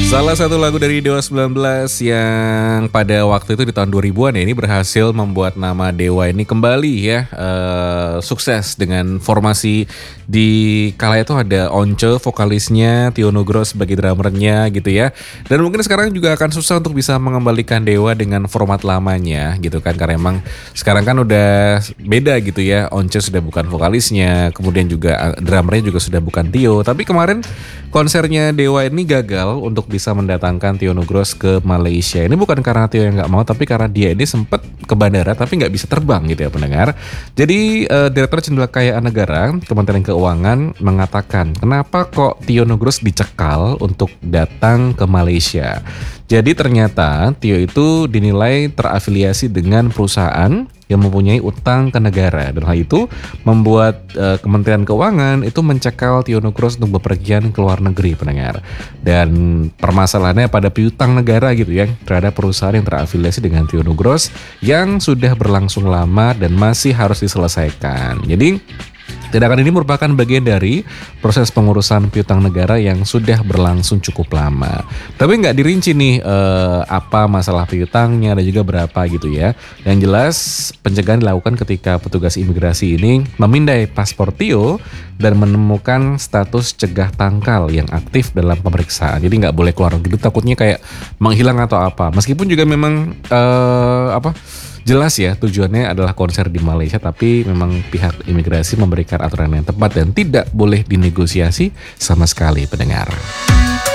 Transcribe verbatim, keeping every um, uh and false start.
Salah satu lagu dari Dewa sembilan belas yang pada waktu itu di tahun dua ribuan ya ini berhasil membuat nama Dewa ini kembali ya uh, sukses dengan formasi di kala itu ada Once vokalisnya, Tio Nugroho sebagai drummernya gitu ya. Dan mungkin sekarang juga akan susah untuk bisa mengembalikan Dewa dengan format lamanya gitu kan, karena emang sekarang kan udah beda gitu ya. Once sudah bukan vokalisnya, kemudian juga drummernya juga sudah bukan Tio. Tapi kemarin konsernya Dewa ini gagal untuk bisa mendatangkan Tio Nugroho ke Malaysia. Ini bukan karena Tio yang nggak mau, tapi karena dia ini sempat ke bandara tapi nggak bisa terbang gitu ya pendengar. Jadi uh, Direktur Jenderal Kekayaan Negara Kementerian Keuangan mengatakan kenapa kok Tio Nugroho dicekal untuk datang ke Malaysia. Jadi ternyata Tio itu dinilai terafiliasi dengan perusahaan yang mempunyai utang ke negara, dan hal itu membuat uh, Kementerian Keuangan itu mencekal Tio Nugroho untuk bepergian ke luar negeri pendengar. Dan permasalahannya pada piutang negara gitu ya terhadap perusahaan yang terafiliasi dengan Tio Nugroho yang sudah berlangsung lama dan masih harus diselesaikan. Jadi tindakan ini merupakan bagian dari proses pengurusan piutang negara yang sudah berlangsung cukup lama. Tapi nggak dirinci nih eh, apa masalah piutangnya dan juga berapa gitu ya. Yang jelas pencegahan dilakukan ketika petugas imigrasi ini memindai paspor Tio dan menemukan status cegah tangkal yang aktif dalam pemeriksaan. Jadi nggak boleh keluar negeri, takutnya kayak menghilang atau apa. Meskipun juga memang eh, apa? Jelas ya tujuannya adalah konser di Malaysia, tapi memang pihak imigrasi memberikan aturan yang tepat dan tidak boleh dinegosiasi sama sekali pendengar.